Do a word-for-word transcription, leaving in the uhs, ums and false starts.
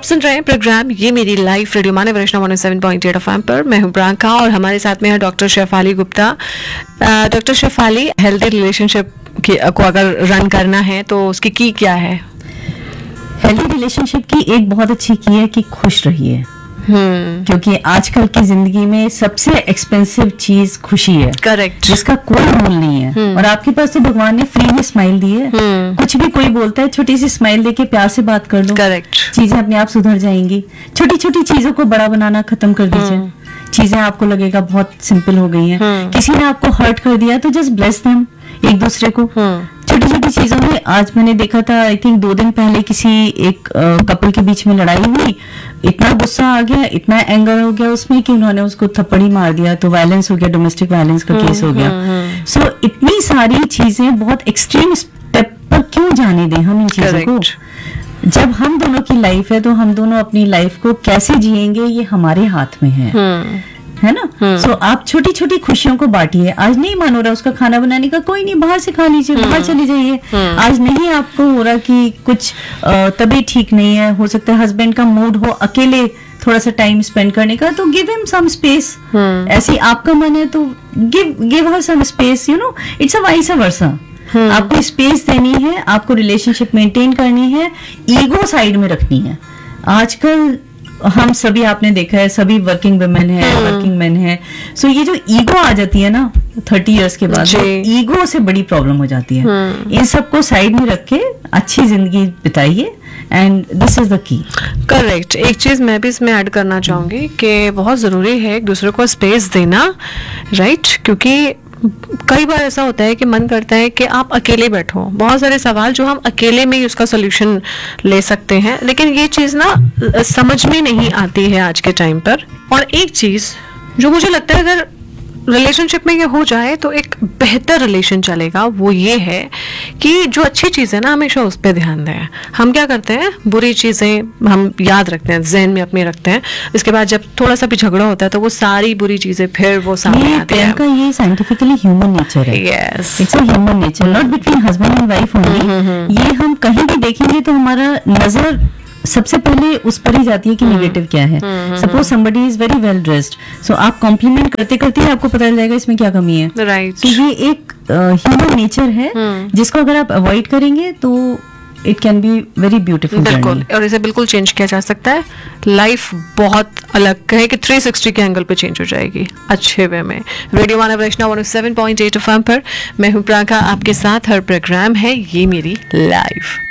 सुन रहे हैं प्रोग्राम ये मेरी लाइफ रेडियो माने वैष्णव one O seven point eight FM पर। मैं हूं प्रियंका और हमारे साथ में है doctor Shefali Gupta. Doctor Shefali, healthy relationship को अगर रन करना है तो उसकी की क्या है? हेल्दी रिलेशनशिप की एक बहुत अच्छी की है कि खुश रहिए। हम्म क्योंकि आजकल की जिंदगी में सबसे एक्सपेंसिव चीज खुशी है। करेक्ट। जिसका कोई मूल नहीं है। और आपके पास तो भगवान ने फ्री में स्माइल दी है। कुछ भी कोई बोलता है, छोटी सी स्माइल देके प्यार से बात कर लो, करेक्ट, चीजें अपने आप सुधर जाएंगी। छोटी छोटी चीजों को बड़ा बनाना खत्म कर दीजिए। चीजें आपको लगेगा बहुत सिंपल हो गई हैं। किसी ने आपको हर्ट कर दिया तो जस्ट ब्लेस देम, एक दूसरे को। छोटी छोटी चीजों में आज मैंने देखा था, आई थिंक दो दिन पहले किसी एक कपल के बीच में लड़ाई हुई, इतना गुस्सा आ गया, इतना एंगर हो गया उसमें कि उन्होंने उसको थप्पड़ी मार दिया, तो वायलेंस हो गया, डोमेस्टिक वायलेंस का केस हो गया। सो so, इतनी सारी चीजें बहुत एक्सट्रीम स्टेप पर क्यों जाने दें हम इन चीजों को? जब हम दोनों की लाइफ है तो हम दोनों अपनी लाइफ को कैसे जिएंगे ये हमारे हाथ में है, है ना? सो so, आप छोटी छोटी खुशियों को बांटिए। आज नहीं मन हो रहा उसका खाना बनाने का, कोई नहीं, बाहर से खा लीजिए, बाहर चले जाइए। आज नहीं आपको हो रहा कि कुछ तबीयत ठीक नहीं है, हो सकता है हस्बैंड का मूड हो अकेले थोड़ा सा टाइम स्पेंड करने का, तो गिव हिम सम स्पेस। ऐसी आपका मन है तो give give her some space, you know, it's a vice versa. आपको स्पेस देनी है, आपको रिलेशनशिप मेंटेन करनी है, ईगो साइड में रखनी है। आजकल हम सभी, आपने देखा है, सभी वर्किंग वुमेन है, वर्किंग मैन है। सो ये जो ईगो आ जाती है ना थर्टी इयर्स के बाद, ईगो से बड़ी प्रॉब्लम हो जाती है। इन सबको साइड में रख के अच्छी जिंदगी बिताइए, and this is the key. Correct. एक चीज मैं भी इसमें ऐड करना चाहूंगी कि बहुत जरूरी है एक दूसरे को स्पेस देना, राइट? क्योंकि कई बार ऐसा होता है कि मन करता है कि आप अकेले बैठो, बहुत सारे सवाल जो हम अकेले में ही उसका सोल्यूशन ले सकते हैं, लेकिन ये चीज़ ना समझ में नहीं आती है आज के टाइम पर। और एक चीज़ जो मुझे लगता है अगर रिलेशनशिप में ये हो जाए तो एक बेहतर रिलेशन चलेगा, वो ये है कि जो अच्छी चीज़ है ना हमेशा उस पर ध्यान दें। हम क्या करते हैं, बुरी चीज़ें हम याद रखते हैं, जहन में अपने रखते हैं, इसके बाद जब थोड़ा सा भी झगड़ा होता है तो वो सारी बुरी चीज़ें फिर वो सामने आती है। ये साइंटिफिकली ह्यूमन नेचर है। Yes, it's a human nature, not between husband and wife only. ये हम कहीं भी देखेंगे तो हमारा नजर सबसे पहले उस पर ही जाती है कि नेगेटिव क्या है। Suppose somebody is very well dressed, सो आप कॉम्प्लीमेंट करते करते ही आपको पता चल जाएगा इसमें क्या कमी है, राइट? तो ये एक ह्यूमन नेचर है जिसको अगर आप अवॉइड करेंगे तो it can be very beautiful. बिल्कुल, और इसे बिल्कुल चेंज किया जा सकता है। लाइफ बहुत अलग कहे कि थ्री सिक्सटी के एंगल पे चेंज हो जाएगी अच्छे वे में। रेडियो मानव वैष्णव one O seven point eight FM पर मैं हूं प्रियंका, आपके साथ हर प्रोग्राम है ये मेरी लाइफ।